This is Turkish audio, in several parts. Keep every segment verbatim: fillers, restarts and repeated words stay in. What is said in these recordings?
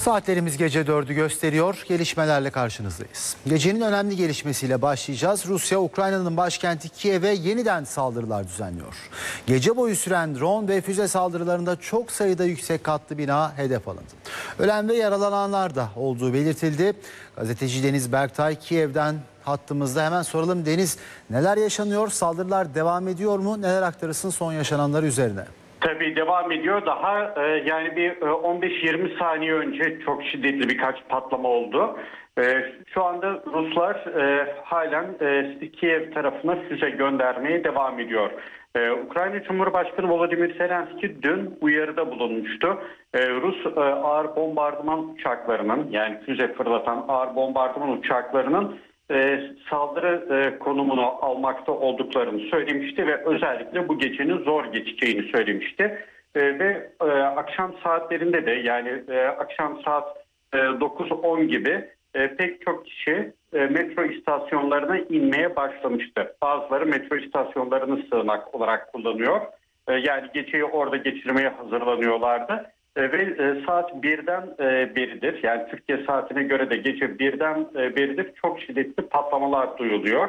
Saatlerimiz gece dördü gösteriyor. Gelişmelerle karşınızdayız. Gecenin önemli gelişmesiyle başlayacağız. Rusya, Ukrayna'nın başkenti Kiev'e yeniden saldırılar düzenliyor. Gece boyu süren drone ve füze saldırılarında çok sayıda yüksek katlı bina hedef alındı. Ölen ve yaralananlar da olduğu belirtildi. Gazeteci Deniz Berktay Kiev'den hattımızda. Hemen soralım Deniz, neler yaşanıyor? Saldırılar devam ediyor mu? Neler aktarırsın son yaşananlar üzerine? Tabii devam ediyor. Daha e, yani bir e, on beş yirmi saniye önce çok şiddetli birkaç patlama oldu. E, şu anda Ruslar e, halen e, Kiev tarafına füze göndermeye devam ediyor. E, Ukrayna Cumhurbaşkanı Volodymyr Zelenski dün uyarıda bulunmuştu. E, Rus e, ağır bombardıman uçaklarının, yani füze fırlatan ağır bombardıman uçaklarının E, saldırı e, konumunu almakta olduklarını söylemişti ve özellikle bu gecenin zor geçeceğini söylemişti. E, ve e, akşam saatlerinde de, yani e, akşam saat e, dokuz on gibi e, pek çok kişi e, metro istasyonlarına inmeye başlamıştı. Bazıları metro istasyonlarını sığınak olarak kullanıyor. E, yani geceyi orada geçirmeye hazırlanıyorlardı. Ve saat birden beridir, yani Türkiye saatine göre de gece birden beridir çok şiddetli patlamalar duyuluyor.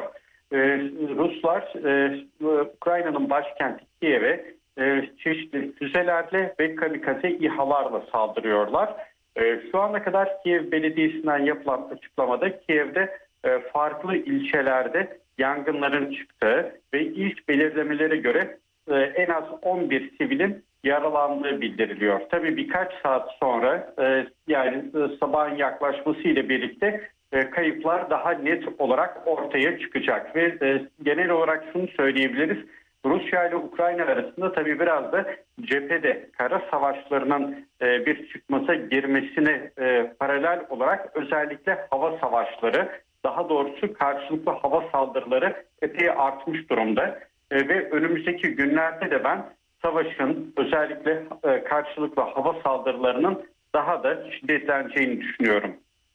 Ruslar Ukrayna'nın başkenti Kiev'e çeşitli füzelerle ve kamikaze İHA'larla saldırıyorlar. Şu ana kadar Kiev Belediyesi'nden yapılan açıklamada Kiev'de farklı ilçelerde yangınların çıktığı ve ilk belirlemelere göre en az on bir sivilin yaralandığı bildiriliyor. Tabii birkaç saat sonra e, yani e, sabahın yaklaşması ile birlikte e, kayıplar daha net olarak ortaya çıkacak ve e, genel olarak şunu söyleyebiliriz. Rusya ile Ukrayna arasında tabii biraz da cephede kara savaşlarının e, bir çıkmaza girmesine e, paralel olarak özellikle hava savaşları, daha doğrusu karşılıklı hava saldırıları epey artmış durumda. E, ve önümüzdeki günlerde de ben savaşın, özellikle e, karşılıklı hava saldırılarının daha da şiddetleneceğini düşünüyorum.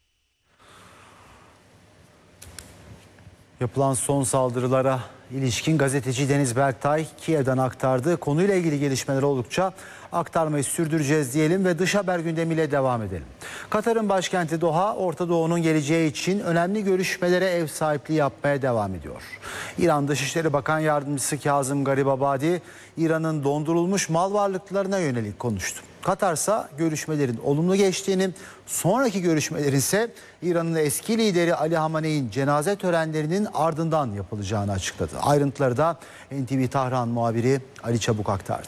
Yapılan son saldırılara ilişkin gazeteci Deniz Berktay Kiev'den aktardı. Konuyla ilgili gelişmeler oldukça aktarmayı sürdüreceğiz diyelim ve dış haber gündemiyle devam edelim. Katar'ın başkenti Doha, Orta Doğu'nun geleceği için önemli görüşmelere ev sahipliği yapmaya devam ediyor. İran Dışişleri Bakan Yardımcısı Kazım Garibabadi, İran'ın dondurulmuş mal varlıklarına yönelik konuştu. Katar ise görüşmelerin olumlu geçtiğini, sonraki görüşmelerin ise İran'ın eski lideri Ali Hamaney'in cenaze törenlerinin ardından yapılacağını açıkladı. Ayrıntıları da N T V Tahran muhabiri Ali Çabuk aktardı.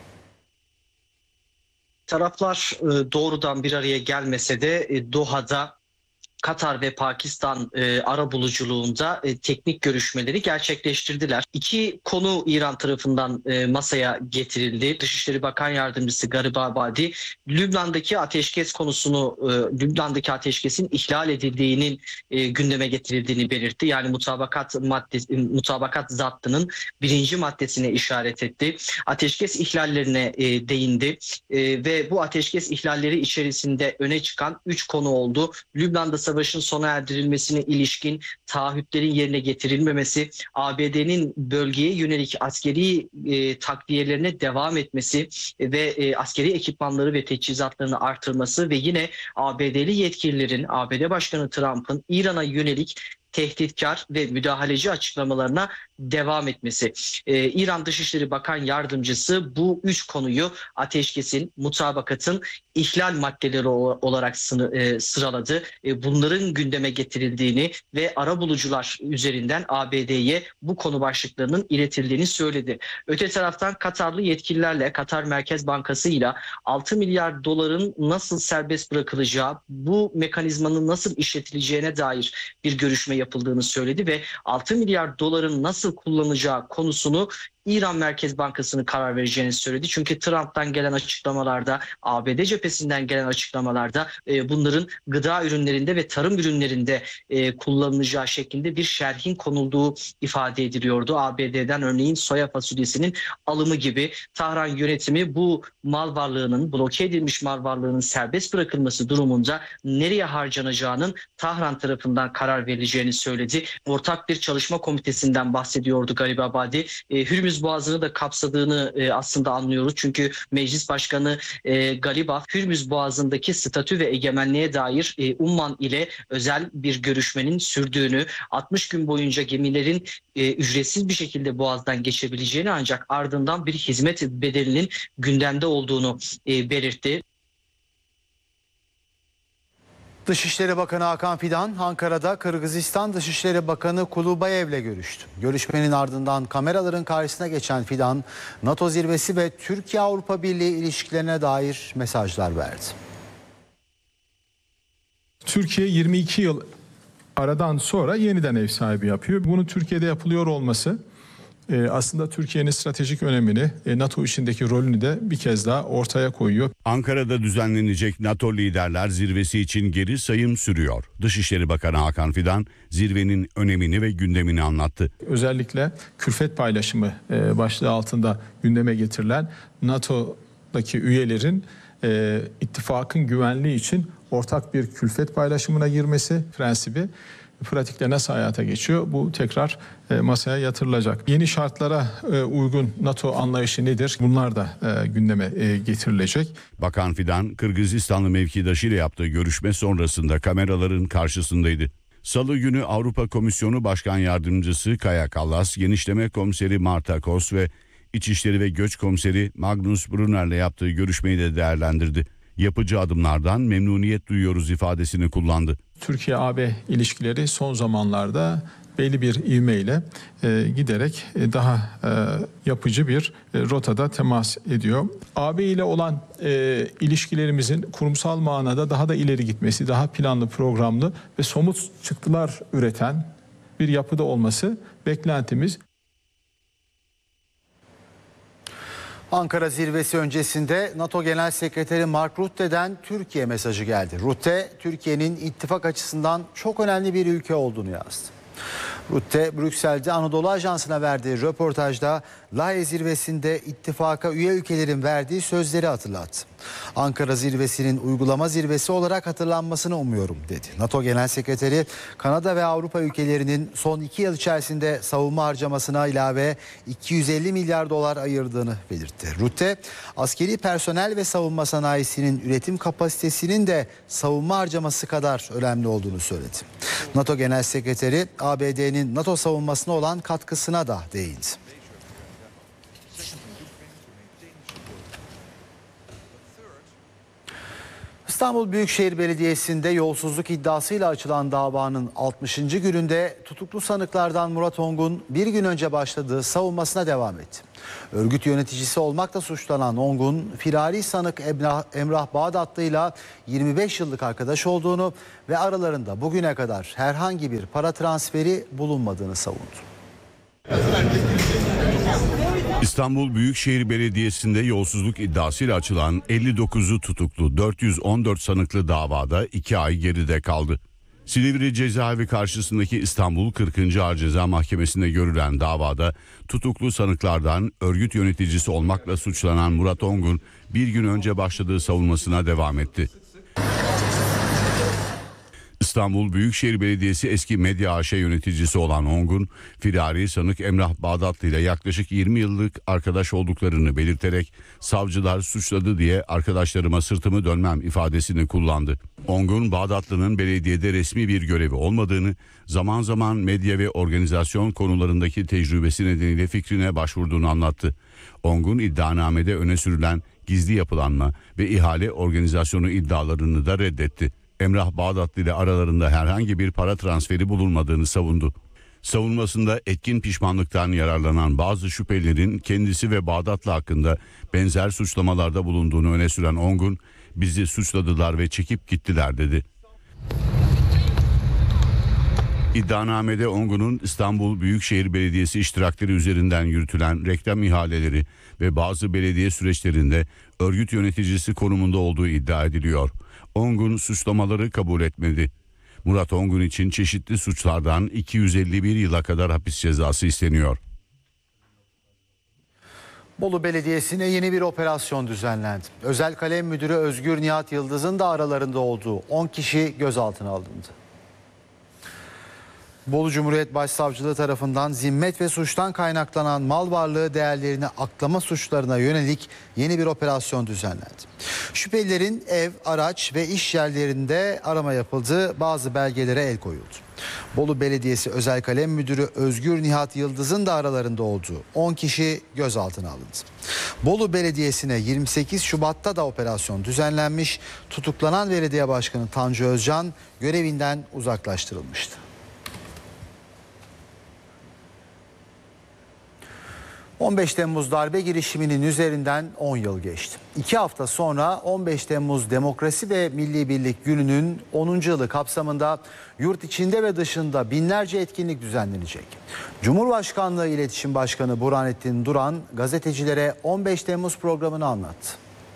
Taraflar doğrudan bir araya gelmese de Doha'da Katar ve Pakistan e, arabuluculuğunda e, teknik görüşmeleri gerçekleştirdiler. İki konu İran tarafından e, masaya getirildi. Dışişleri Bakan Yardımcısı Garibabadi, Lübnan'daki ateşkes konusunu, e, Lübnan'daki ateşkesin ihlal edildiğinin e, gündeme getirildiğini belirtti. Yani mutabakat maddesi, mutabakat zaptının birinci maddesine işaret etti. Ateşkes ihlallerine e, değindi e, ve bu ateşkes ihlalleri içerisinde öne çıkan üç konu oldu. Lübnan'da savaşın sona erdirilmesine ilişkin taahhütlerin yerine getirilmemesi, A B D'nin bölgeye yönelik askeri e, takviyelerine devam etmesi ve e, askeri ekipmanları ve teçhizatlarını artırması ve yine A B D'li yetkililerin, A B D Başkanı Trump'ın İran'a yönelik tehditkar ve müdahaleci açıklamalarına devam etmesi. Ee, İran Dışişleri Bakan Yardımcısı bu üç konuyu ateşkesin, mutabakatın ihlal maddeleri olarak sıraladı. E, bunların gündeme getirildiğini ve arabulucular üzerinden A B D'ye bu konu başlıklarının iletildiğini söyledi. Öte taraftan Katarlı yetkililerle, Katar Merkez Bankası ile altı milyar doların nasıl serbest bırakılacağı, bu mekanizmanın nasıl işletileceğine dair bir görüşme yapıldığını söyledi ve altı milyar doların nasıl kullanılacağı konusunu İran Merkez Bankası'nın karar vereceğini söyledi. Çünkü Trump'tan gelen açıklamalarda, A B D cephesinden gelen açıklamalarda e, bunların gıda ürünlerinde ve tarım ürünlerinde e, kullanılacağı şeklinde bir şerhin konulduğu ifade ediliyordu. A B D'den örneğin soya fasulyesinin alımı gibi. Tahran yönetimi bu mal varlığının, bloke edilmiş mal varlığının serbest bırakılması durumunda nereye harcanacağının Tahran tarafından karar verileceğini söyledi. Ortak bir çalışma komitesinden bahsediyordu Garibabadi. E, Hürmüz Hürmüz Boğazı'nı da kapsadığını e, aslında anlıyoruz. Çünkü Meclis Başkanı e, Galibaf, Hürmüz Boğazı'ndaki statü ve egemenliğe dair e, Umman ile özel bir görüşmenin sürdüğünü, altmış gün boyunca gemilerin e, ücretsiz bir şekilde Boğaz'dan geçebileceğini ancak ardından bir hizmet bedelinin gündemde olduğunu e, belirtti. Dışişleri Bakanı Hakan Fidan, Ankara'da Kırgızistan Dışişleri Bakanı Kulubayev'le görüştü. Görüşmenin ardından kameraların karşısına geçen Fidan, NATO zirvesi ve Türkiye-Avrupa Birliği ilişkilerine dair mesajlar verdi. Türkiye yirmi iki yıl aradan sonra yeniden ev sahibi yapıyor. Bunun Türkiye'de yapılıyor olması aslında Türkiye'nin stratejik önemini, NATO içindeki rolünü de bir kez daha ortaya koyuyor. Ankara'da düzenlenecek NATO Liderler Zirvesi için geri sayım sürüyor. Dışişleri Bakanı Hakan Fidan zirvenin önemini ve gündemini anlattı. Özellikle külfet paylaşımı başlığı altında gündeme getirilen NATO'daki üyelerin ittifakın güvenliği için ortak bir külfet paylaşımına girmesi prensibi pratikte nasıl hayata geçiyor? Bu tekrar e, masaya yatırılacak. Yeni şartlara e, uygun NATO anlayışı nedir? Bunlar da e, gündeme e, getirilecek. Bakan Fidan, Kırgızistanlı mevkidaşıyla yaptığı görüşme sonrasında kameraların karşısındaydı. Salı günü Avrupa Komisyonu Başkan Yardımcısı Kaja Kallas, Genişleme Komiseri Marta Kos ve İçişleri ve Göç Komiseri Magnus Brunner'le yaptığı görüşmeyi de değerlendirdi. Yapıcı adımlardan memnuniyet duyuyoruz ifadesini kullandı. Türkiye-A B ilişkileri son zamanlarda belli bir ivmeyle e, giderek e, daha e, yapıcı bir e, rotada temas ediyor. A B ile olan e, ilişkilerimizin kurumsal manada daha da ileri gitmesi, daha planlı, programlı ve somut çıktılar üreten bir yapıda olması beklentimiz. Ankara zirvesi öncesinde NATO Genel Sekreteri Mark Rutte'den Türkiye mesajı geldi. Rutte, Türkiye'nin ittifak açısından çok önemli bir ülke olduğunu yazdı. Rutte, Brüksel'de Anadolu Ajansı'na verdiği röportajda Lahey zirvesinde ittifaka üye ülkelerin verdiği sözleri hatırlattı. Ankara zirvesinin uygulama zirvesi olarak hatırlanmasını umuyorum dedi. NATO Genel Sekreteri Kanada ve Avrupa ülkelerinin son iki yıl içerisinde savunma harcamasına ilave iki yüz elli milyar dolar ayırdığını belirtti. Rutte, askeri personel ve savunma sanayisinin üretim kapasitesinin de savunma harcaması kadar önemli olduğunu söyledi. NATO Genel Sekreteri A B D'nin NATO savunmasına olan katkısına da değindi. İstanbul Büyükşehir Belediyesi'nde yolsuzluk iddiasıyla açılan davanın altmışıncı gününde tutuklu sanıklardan Murat Ongun bir gün önce başladığı savunmasına devam etti. Örgüt yöneticisi olmakla suçlanan Ongun, firari sanık Emrah, Emrah Bağdatlı'yla yirmi beş yıllık arkadaş olduğunu ve aralarında bugüne kadar herhangi bir para transferi bulunmadığını savundu. İstanbul Büyükşehir Belediyesi'nde yolsuzluk iddiasıyla açılan elli dokuzu tutuklu dört yüz on dört sanıklı davada iki ay geride kaldı. Silivri Cezaevi karşısındaki İstanbul kırkıncı Ağır Ceza Mahkemesi'nde görülen davada tutuklu sanıklardan örgüt yöneticisi olmakla suçlanan Murat Ongun bir gün önce başladığı savunmasına devam etti. İstanbul Büyükşehir Belediyesi eski Medya A Ş yöneticisi olan Ongun, firari sanık Emrah Bağdatlı ile yaklaşık yirmi yıllık arkadaş olduklarını belirterek savcılar suçladı diye arkadaşlarıma sırtımı dönmem ifadesini kullandı. Ongun, Bağdatlı'nın belediyede resmi bir görevi olmadığını, zaman zaman medya ve organizasyon konularındaki tecrübesi nedeniyle fikrine başvurduğunu anlattı. Ongun, iddianamede öne sürülen gizli yapılanma ve ihale organizasyonu iddialarını da reddetti. Emrah Bağdatlı ile aralarında herhangi bir para transferi bulunmadığını savundu. Savunmasında etkin pişmanlıktan yararlanan bazı şüphelilerin kendisi ve Bağdatlı hakkında benzer suçlamalarda bulunduğunu öne süren Ongun, bizi suçladılar ve çekip gittiler dedi. İddianamede Ongun'un İstanbul Büyükşehir Belediyesi iştirakleri üzerinden yürütülen reklam ihaleleri ve bazı belediye süreçlerinde örgüt yöneticisi konumunda olduğu iddia ediliyor. Ongun suçlamaları kabul etmedi. Murat Ongun için çeşitli suçlardan iki yüz elli bir yıla kadar hapis cezası isteniyor. Bolu Belediyesi'ne yeni bir operasyon düzenlendi. Özel Kalem Müdürü Özgür Nihat Yıldız'ın da aralarında olduğu on kişi gözaltına alındı. Bolu Cumhuriyet Başsavcılığı tarafından zimmet ve suçtan kaynaklanan mal varlığı değerlerini aklama suçlarına yönelik yeni bir operasyon düzenlendi. Şüphelilerin ev, araç ve iş yerlerinde arama yapıldı, bazı belgelere el koyuldu. Bolu Belediyesi Özel Kalem Müdürü Özgür Nihat Yıldız'ın da aralarında olduğu on kişi gözaltına alındı. Bolu Belediyesi'ne yirmi sekiz Şubat'ta da operasyon düzenlenmiş, tutuklanan belediye başkanı Tanju Özcan görevinden uzaklaştırılmıştı. on beş Temmuz darbe girişiminin üzerinden on yıl geçti. İki hafta sonra on beş Temmuz Demokrasi ve Milli Birlik Günü'nün onuncu yılı kapsamında yurt içinde ve dışında binlerce etkinlik düzenlenecek. Cumhurbaşkanlığı İletişim Başkanı Burhanettin Duran gazetecilere on beş Temmuz programını anlattı.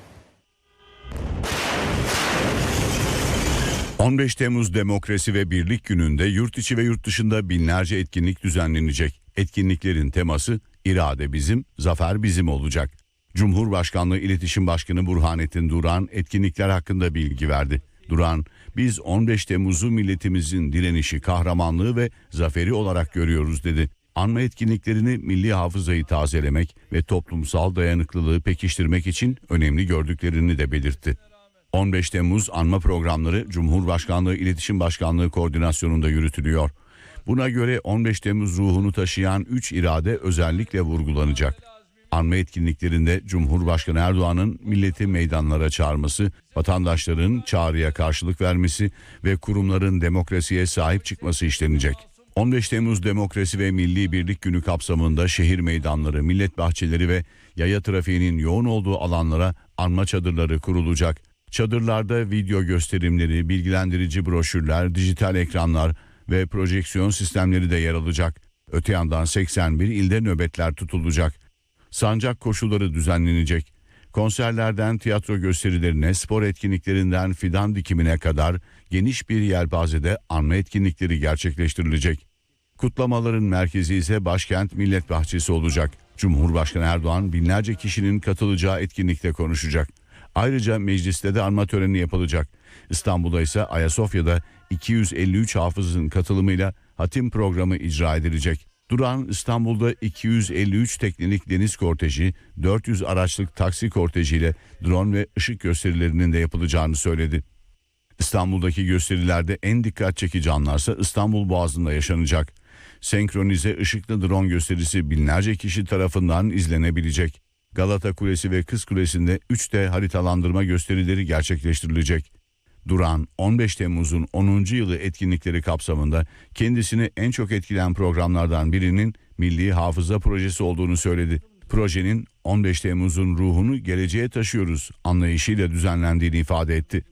on beş Temmuz Demokrasi ve Birlik Günü'nde yurt içi ve yurt dışında binlerce etkinlik düzenlenecek. Etkinliklerin teması "İrade bizim, zafer bizim" olacak. Cumhurbaşkanlığı İletişim Başkanı Burhanettin Duran etkinlikler hakkında bilgi verdi. Duran, "Biz on beş Temmuz'u milletimizin direnişi, kahramanlığı ve zaferi olarak görüyoruz" dedi. Anma etkinliklerini milli hafızayı tazelemek ve toplumsal dayanıklılığı pekiştirmek için önemli gördüklerini de belirtti. on beş Temmuz anma programları Cumhurbaşkanlığı İletişim Başkanlığı koordinasyonunda yürütülüyor. Buna göre on beş Temmuz ruhunu taşıyan üç irade özellikle vurgulanacak. Anma etkinliklerinde Cumhurbaşkanı Erdoğan'ın milleti meydanlara çağırması, vatandaşların çağrıya karşılık vermesi ve kurumların demokrasiye sahip çıkması işlenecek. on beş Temmuz Demokrasi ve Milli Birlik Günü kapsamında şehir meydanları, millet bahçeleri ve yaya trafiğinin yoğun olduğu alanlara anma çadırları kurulacak. Çadırlarda video gösterimleri, bilgilendirici broşürler, dijital ekranlar ve projeksiyon sistemleri de yer alacak. Öte yandan seksen bir ilde nöbetler tutulacak. Sancak koşuları düzenlenecek. Konserlerden tiyatro gösterilerine, spor etkinliklerinden fidan dikimine kadar geniş bir yelpazede anma etkinlikleri gerçekleştirilecek. Kutlamaların merkezi ise başkent Millet Bahçesi olacak. Cumhurbaşkanı Erdoğan binlerce kişinin katılacağı etkinlikte konuşacak. Ayrıca mecliste de anma töreni yapılacak. İstanbul'da ise Ayasofya'da iki yüz elli üç hafızın katılımıyla hatim programı icra edilecek. Duran, İstanbul'da iki yüz elli üç teknelik deniz korteji, dört yüz araçlık taksi kortejiyle drone ve ışık gösterilerinin de yapılacağını söyledi. İstanbul'daki gösterilerde en dikkat çekici anlarsa İstanbul Boğazı'nda yaşanacak. Senkronize ışıklı drone gösterisi binlerce kişi tarafından izlenebilecek. Galata Kulesi ve Kız Kulesi'nde üç D haritalandırma gösterileri gerçekleştirilecek. Duran, on beş Temmuz'un onuncu yılı etkinlikleri kapsamında kendisini en çok etkileyen programlardan birinin Milli Hafıza Projesi olduğunu söyledi. Projenin on beş Temmuz'un ruhunu geleceğe taşıyoruz anlayışıyla düzenlendiğini ifade etti.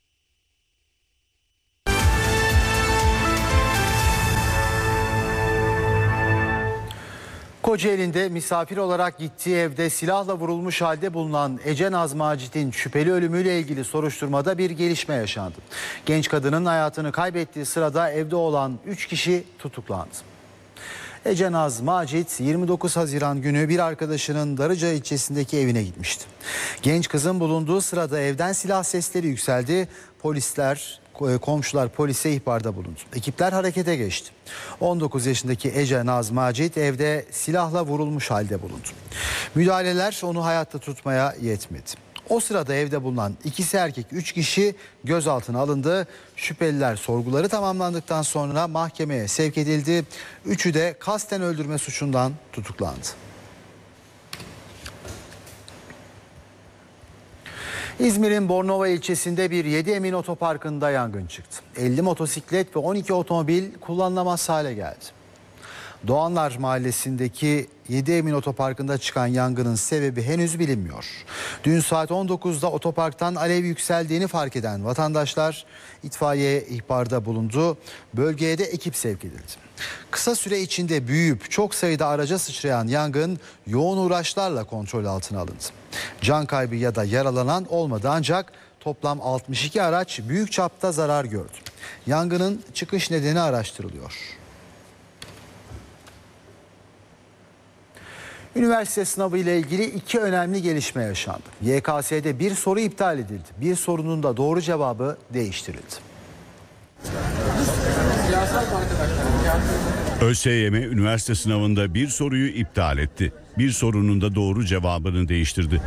Kocaeli'nde misafir olarak gittiği evde silahla vurulmuş halde bulunan Ece Naz Macit'in şüpheli ölümüyle ilgili soruşturmada bir gelişme yaşandı. Genç kadının hayatını kaybettiği sırada evde olan üç kişi tutuklandı. Ece Naz Macit yirmi dokuz Haziran günü bir arkadaşının Darıca ilçesindeki evine gitmişti. Genç kızın bulunduğu sırada evden silah sesleri yükseldi. Polisler, komşular polise ihbarda bulundu. Ekipler harekete geçti. on dokuz yaşındaki Ece Naz Macit evde silahla vurulmuş halde bulundu. Müdahaleler onu hayatta tutmaya yetmedi. O sırada evde bulunan ikisi erkek üç kişi gözaltına alındı. Şüpheliler sorguları tamamlandıktan sonra mahkemeye sevk edildi. Üçü de kasten öldürme suçundan tutuklandı. İzmir'in Bornova ilçesinde bir yedi Emin otoparkında yangın çıktı. elli motosiklet ve on iki otomobil kullanılamaz hale geldi. Doğanlar Mahallesi'ndeki yedi Emin otoparkında çıkan yangının sebebi henüz bilinmiyor. Dün saat on dokuzda otoparktan alev yükseldiğini fark eden vatandaşlar itfaiyeye ihbarda bulundu. Bölgeye de ekip sevk edildi. Kısa süre içinde büyüyüp çok sayıda araca sıçrayan yangın yoğun uğraşlarla kontrol altına alındı. Can kaybı ya da yaralanan olmadı ancak toplam altmış iki araç büyük çapta zarar gördü. Yangının çıkış nedeni araştırılıyor. Üniversite sınavı ile ilgili iki önemli gelişme yaşandı. Y K S'de bir soru iptal edildi. Bir sorunun da doğru cevabı değiştirildi. ÖSYM üniversite sınavında bir soruyu iptal etti. Bir sorunun da doğru cevabını değiştirdi.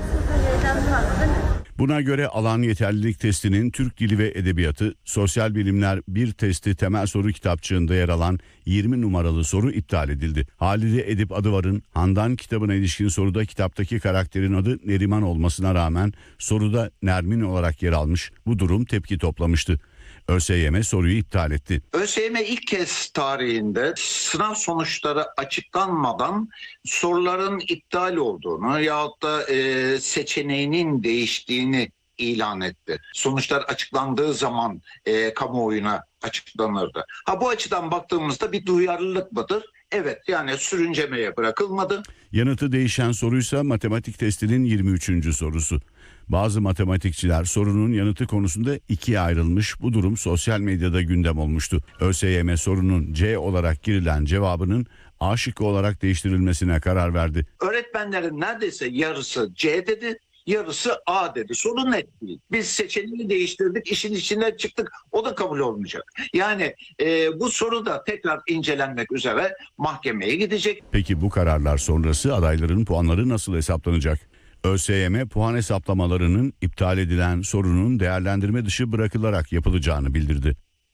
Buna göre alan yeterlilik testinin Türk Dili ve Edebiyatı, Sosyal Bilimler bir testi temel soru kitapçığında yer alan yirmi numaralı soru iptal edildi. Halide Edip Adıvar'ın Handan kitabına ilişkin soruda kitaptaki karakterin adı Neriman olmasına rağmen soruda Nermin olarak yer almış. Bu durum tepki toplamıştı. ÖSYM soruyu iptal etti. ÖSYM ilk kez tarihinde sınav sonuçları açıklanmadan soruların iptal olduğunu yahut da e, seçeneğinin değiştiğini ilan etti. Sonuçlar açıklandığı zaman e, kamuoyuna açıklanırdı. Ha, bu açıdan baktığımızda bir duyarlılık mıdır? Evet, yani sürüncemeye bırakılmadı. Yanıtı değişen soruysa matematik testinin yirmi üçüncü sorusu. Bazı matematikçiler sorunun yanıtı konusunda ikiye ayrılmış. Bu durum sosyal medyada gündem olmuştu. ÖSYM sorunun C olarak girilen cevabının A şıkkı olarak değiştirilmesine karar verdi. Öğretmenlerin neredeyse yarısı C dedi, yarısı A dedi. Sorun net değil. Biz seçeneği değiştirdik, işin içinden çıktık. O da kabul olmayacak. Yani e, bu soru da tekrar incelenmek üzere mahkemeye gidecek. Peki bu kararlar sonrası adayların puanları nasıl hesaplanacak? ÖSYM puan hesaplamalarının iptal edilen sorunun değerlendirme dışı bırakılarak yapılacağını bildirdi.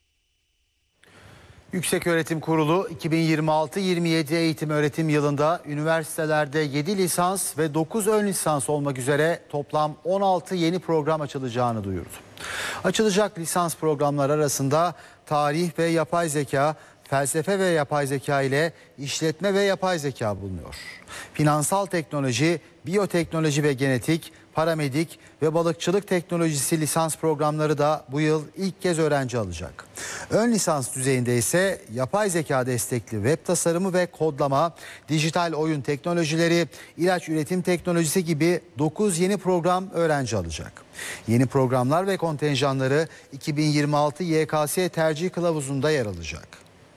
Yükseköğretim Kurulu iki bin yirmi altı yirmi yedi eğitim öğretim yılında üniversitelerde yedi lisans ve dokuz ön lisans olmak üzere toplam on altı yeni program açılacağını duyurdu. Açılacak lisans programları arasında tarih ve yapay zeka, felsefe ve yapay zeka ile işletme ve yapay zeka bulunuyor. Finansal teknoloji, biyoteknoloji ve genetik, paramedik ve balıkçılık teknolojisi lisans programları da bu yıl ilk kez öğrenci alacak. Ön lisans düzeyinde ise yapay zeka destekli web tasarımı ve kodlama, dijital oyun teknolojileri, ilaç üretim teknolojisi gibi dokuz yeni program öğrenci alacak. Yeni programlar ve kontenjanları iki bin yirmi altı Y K S tercih kılavuzunda yer alacak.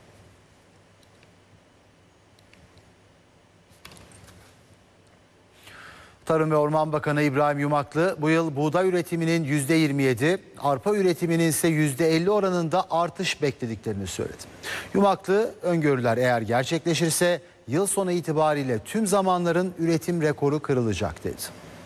Tarım ve Orman Bakanı İbrahim Yumaklı bu yıl buğday üretiminin yüzde yirmi yedi, arpa üretiminin ise yüzde elli oranında artış beklediklerini söyledi. Yumaklı öngörüler eğer gerçekleşirse yıl sonu itibariyle tüm zamanların üretim rekoru kırılacak dedi.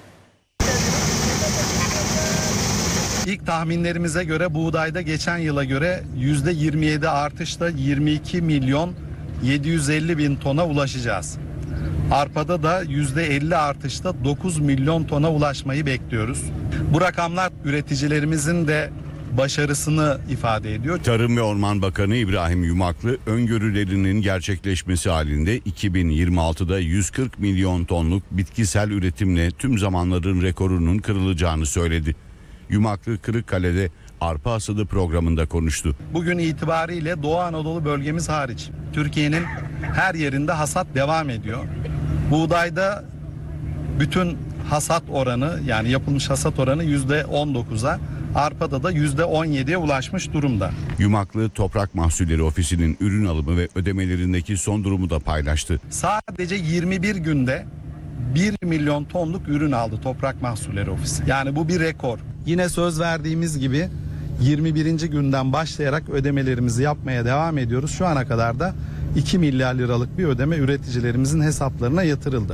İlk tahminlerimize göre buğdayda geçen yıla göre yüzde yirmi yedi artışla yirmi iki milyon yedi yüz elli bin tona ulaşacağız. Arpada da yüzde elli artışla dokuz milyon tona ulaşmayı bekliyoruz. Bu rakamlar üreticilerimizin de başarısını ifade ediyor. Tarım ve Orman Bakanı İbrahim Yumaklı öngörülerinin gerçekleşmesi halinde iki bin yirmi altıda yüz kırk milyon tonluk bitkisel üretimle tüm zamanların rekorunun kırılacağını söyledi. Yumaklı Kırıkkale'de arpa hasadı programında konuştu. Bugün itibariyle Doğu Anadolu bölgemiz hariç Türkiye'nin her yerinde hasat devam ediyor. Buğdayda bütün hasat oranı, yani yapılmış hasat oranı yüzde on dokuza, arpada da yüzde on yediye ulaşmış durumda. Yumaklı Toprak Mahsulleri Ofisi'nin ürün alımı ve ödemelerindeki son durumu da paylaştı. Sadece yirmi bir günde bir milyon tonluk ürün aldı Toprak Mahsulleri Ofisi. Yani bu bir rekor. Yine söz verdiğimiz gibi yirmi birinci günden başlayarak ödemelerimizi yapmaya devam ediyoruz. Şu ana kadar da iki milyar liralık bir ödeme üreticilerimizin hesaplarına yatırıldı.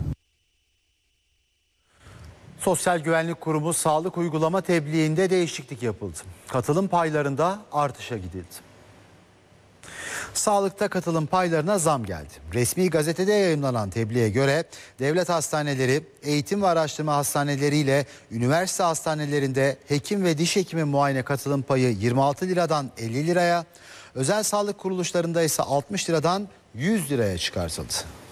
Sosyal Güvenlik Kurumu sağlık uygulama tebliğinde değişiklik yapıldı. Katılım paylarında artışa gidildi. Sağlıkta katılım paylarına zam geldi. Resmi gazetede yayımlanan tebliğe göre devlet hastaneleri, eğitim ve araştırma hastaneleriyle üniversite hastanelerinde hekim ve diş hekimi muayene katılım payı yirmi altı liradan elli liraya, özel sağlık kuruluşlarında ise altmış liradan yüz liraya çıkartıldı.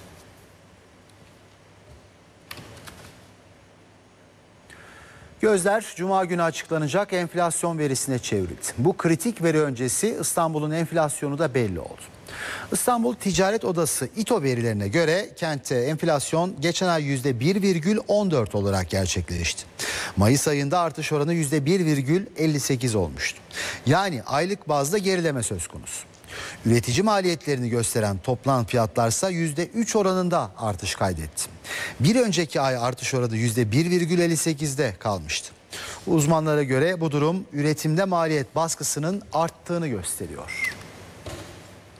Gözler Cuma günü açıklanacak enflasyon verisine çevrildi. Bu kritik veri öncesi İstanbul'un enflasyonu da belli oldu. İstanbul Ticaret Odası İTO verilerine göre kentte enflasyon geçen ay yüzde bir virgül on dört olarak gerçekleşti. Mayıs ayında artış oranı yüzde bir virgül elli sekiz olmuştu. Yani aylık bazda gerileme söz konusu. Üretici maliyetlerini gösteren toplam fiyatlarsa yüzde üç oranında artış kaydetti. Bir önceki ay artış oranı yüzde bir virgül elli sekizde kalmıştı. Uzmanlara göre bu durum üretimde maliyet baskısının arttığını gösteriyor.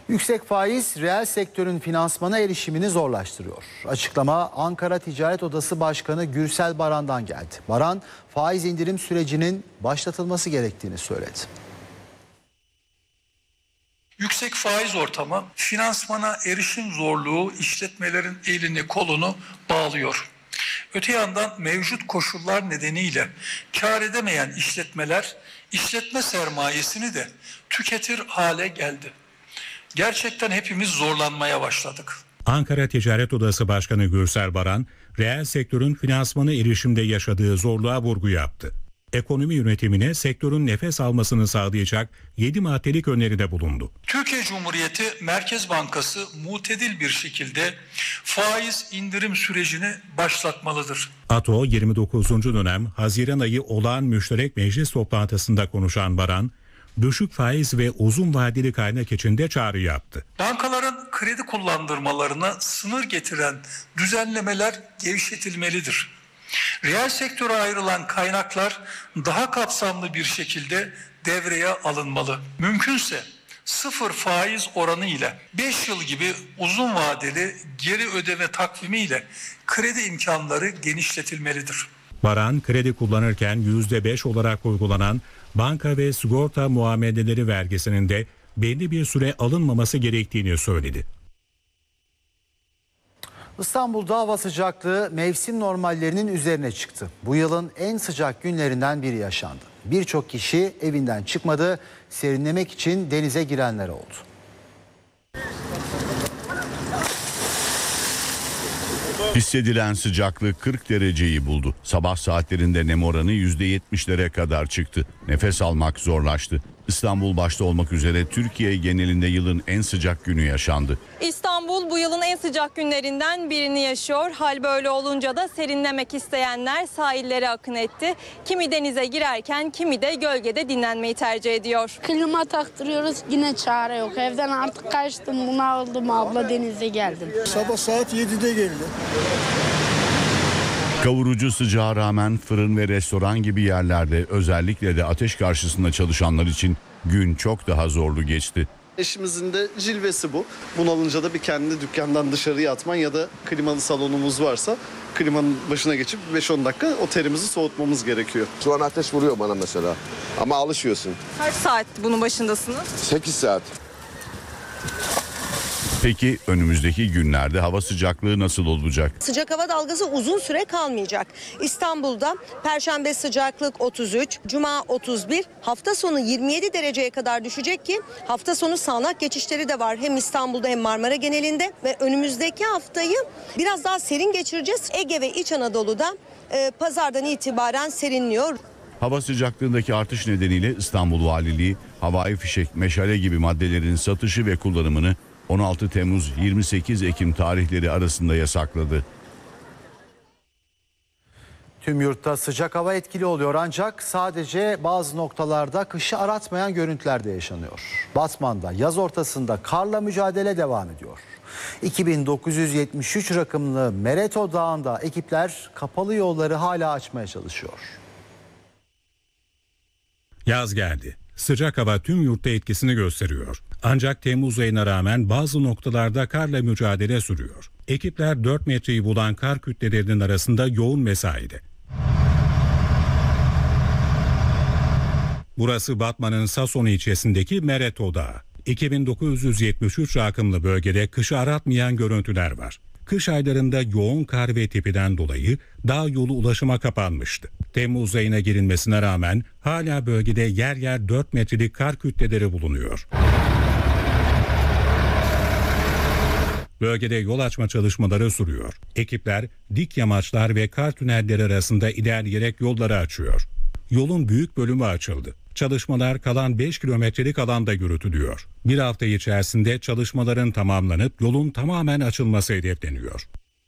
Yüksek faiz reel sektörün finansmana erişimini zorlaştırıyor. Açıklama Ankara Ticaret Odası Başkanı Gürsel Baran'dan geldi. Baran, faiz indirim sürecinin başlatılması gerektiğini söyledi. Yüksek faiz ortamı finansmana erişim zorluğu işletmelerin elini kolunu bağlıyor. Öte yandan mevcut koşullar nedeniyle kar edemeyen işletmeler işletme sermayesini de tüketir hale geldi. Gerçekten hepimiz zorlanmaya başladık. Ankara Ticaret Odası Başkanı Gürsel Baran, reel sektörün finansmana erişimde yaşadığı zorluğa vurgu yaptı. Ekonomi yönetimine sektörün nefes almasını sağlayacak yedi maddelik öneride bulundu. Türkiye Cumhuriyeti Merkez Bankası mutedil bir şekilde faiz indirim sürecini başlatmalıdır. ATO yirmi dokuzuncu dönem Haziran ayı olağan müşterek meclis toplantısında konuşan Baran, düşük faiz ve uzun vadeli kaynak için de çağrı yaptı. Bankaların kredi kullandırmalarına sınır getiren düzenlemeler gevşetilmelidir. Reel sektöre ayrılan kaynaklar daha kapsamlı bir şekilde devreye alınmalı. Mümkünse sıfır faiz oranı ile beş yıl gibi uzun vadeli geri ödeme takvimi ile kredi imkanları genişletilmelidir. Baran, kredi kullanırken yüzde beş olarak uygulanan banka ve sigorta muameleleri vergisinin de belli bir süre alınmaması gerektiğini söyledi. İstanbul'da hava sıcaklığı mevsim normallerinin üzerine çıktı. Bu yılın en sıcak günlerinden biri yaşandı. Birçok kişi evinden çıkmadı, serinlemek için denize girenler oldu. Hissedilen sıcaklık kırk dereceyi buldu. Sabah saatlerinde nem oranı yüzde yetmişlere kadar çıktı. Nefes almak zorlaştı. İstanbul başta olmak üzere Türkiye genelinde yılın en sıcak günü yaşandı. İstanbul bu yılın en sıcak günlerinden birini yaşıyor. Hal böyle olunca da serinlemek isteyenler sahillere akın etti. Kimi denize girerken kimi de gölgede dinlenmeyi tercih ediyor. Klima taktırıyoruz, yine çare yok. Evden artık kaçtım, bunu aldım abla, denize geldim. Sabah saat yedide geldim. Kavurucu sıcağa rağmen fırın ve restoran gibi yerlerde, özellikle de ateş karşısında çalışanlar için gün çok daha zorlu geçti. Eşimizin de cilvesi bu. Bunalınca da bir kendi dükkandan dışarıya atman ya da klimalı salonumuz varsa klimanın başına geçip beş on dakika o terimizi soğutmamız gerekiyor. Şu an ateş vuruyor bana mesela ama alışıyorsun. Kaç saat bunun başındasınız? sekiz saat. Peki önümüzdeki günlerde hava sıcaklığı nasıl olacak? Sıcak hava dalgası uzun süre kalmayacak. İstanbul'da Perşembe sıcaklık otuz üç, Cuma otuz bir, hafta sonu yirmi yedi dereceye kadar düşecek ki hafta sonu sağanak geçişleri de var hem İstanbul'da hem Marmara genelinde ve önümüzdeki haftayı biraz daha serin geçireceğiz. Ege ve İç Anadolu'da e, pazardan itibaren serinliyor. Hava sıcaklığındaki artış nedeniyle İstanbul Valiliği havai fişek, meşale gibi maddelerin satışı ve kullanımını on altı Temmuz yirmi sekiz Ekim tarihleri arasında yasakladı. Tüm yurtta sıcak hava etkili oluyor ancak sadece bazı noktalarda kışı aratmayan görüntüler de yaşanıyor. Batman'da yaz ortasında karla mücadele devam ediyor. iki bin dokuz yüz yetmiş üç rakımlı Mereto Dağı'nda ekipler kapalı yolları hala açmaya çalışıyor. Yaz geldi. Sıcak hava tüm yurtta etkisini gösteriyor. Ancak Temmuz ayına rağmen bazı noktalarda karla mücadele sürüyor. Ekipler dört metreyi bulan kar kütlelerinin arasında yoğun mesaide. Burası Batman'ın Sason ilçesindeki Mereto Dağı. iki bin dokuz yüz yetmiş üç rakımlı bölgede kışı aratmayan görüntüler var. Kış aylarında yoğun kar ve tepeden dolayı dağ yolu ulaşıma kapanmıştı. Temmuz ayına girilmesine rağmen hala bölgede yer yer dört metrelik kar kütleleri bulunuyor. Bölgede yol açma çalışmaları sürüyor. Ekipler dik yamaçlar ve kar tünelleri arasında ilerleyerek yolları açıyor. Yolun büyük bölümü açıldı. Çalışmalar kalan beş kilometrelik alanda yürütülüyor. Bir hafta içerisinde çalışmaların tamamlanıp yolun tamamen açılması hedefleniyor.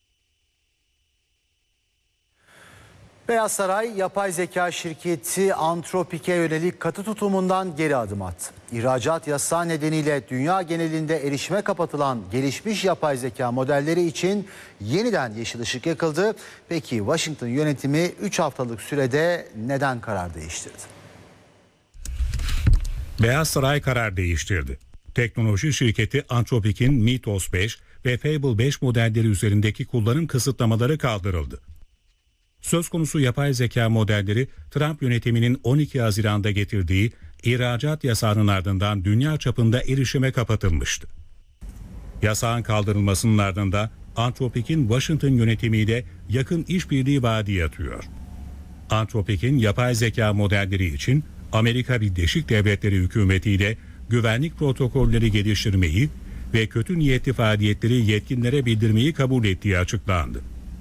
Beyaz Saray, yapay zeka şirketi Anthropic'e yönelik katı tutumundan geri adım attı. İhracat yasağı nedeniyle dünya genelinde erişime kapatılan gelişmiş yapay zeka modelleri için yeniden yeşil ışık yakıldı. Peki Washington yönetimi üç haftalık sürede neden karar değiştirdi? Beyaz Saray karar değiştirdi. Teknoloji şirketi Anthropic'in Mythos beş ve Fable beş modelleri üzerindeki kullanım kısıtlamaları kaldırıldı. Söz konusu yapay zeka modelleri Trump yönetiminin on iki Haziran'da getirdiği ihracat yasağının ardından dünya çapında erişime kapatılmıştı. Yasağın kaldırılmasının ardından Anthropic'in Washington yönetimiyle yakın işbirliği vaadi yatıyor. Anthropic'in yapay zeka modelleri için Amerika Birleşik Devletleri hükümetiyle güvenlik protokolleri geliştirmeyi ve kötü niyetli faaliyetleri yetkililere bildirmeyi kabul ettiği açıklandı.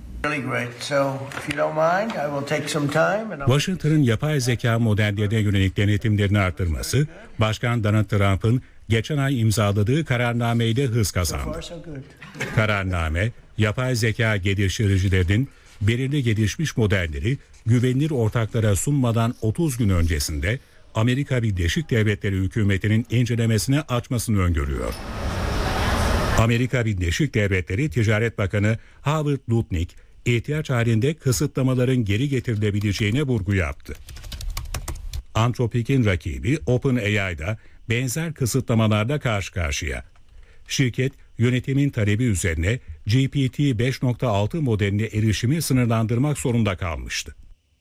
Washington'ın yapay zeka modellerine yönelik denetimlerini artırması, Başkan Donald Trump'ın geçen ay imzaladığı kararnameyle hız kazandı. Kararname, yapay zeka geliştiricilerinin belirli gelişmiş modelleri güvenilir ortaklara sunmadan otuz gün öncesinde Amerika Birleşik Devletleri hükümetinin incelemesine açmasını öngörüyor. Amerika Birleşik Devletleri Ticaret Bakanı Howard Lutnick, ihtiyaç halinde kısıtlamaların geri getirilebileceğine vurgu yaptı. Anthropic'in rakibi OpenAI da benzer kısıtlamalarla karşı karşıya. Şirket, yönetimin talebi üzerine G P T beş nokta altı modeline erişimi sınırlandırmak zorunda kalmıştı.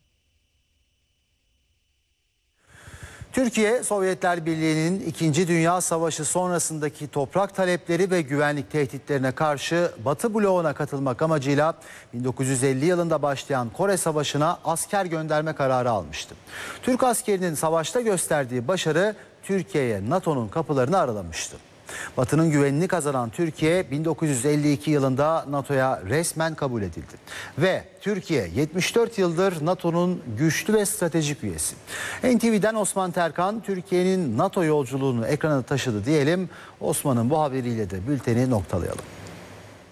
Türkiye, Sovyetler Birliği'nin İkinci Dünya Savaşı sonrasındaki toprak talepleri ve güvenlik tehditlerine karşı Batı bloğuna katılmak amacıyla bin dokuz yüz elli yılında başlayan Kore Savaşı'na asker gönderme kararı almıştı. Türk askerinin savaşta gösterdiği başarı Türkiye'ye NATO'nun kapılarını aralamıştı. Batı'nın güvenini kazanan Türkiye bin dokuz yüz elli iki yılında NATO'ya resmen kabul edildi. Ve Türkiye yetmiş dört yıldır NATO'nun güçlü ve stratejik üyesi. N T V'den Osman Terkan Türkiye'nin NATO yolculuğunu ekrana taşıdı diyelim. Osman'ın bu haberiyle de bülteni noktalayalım.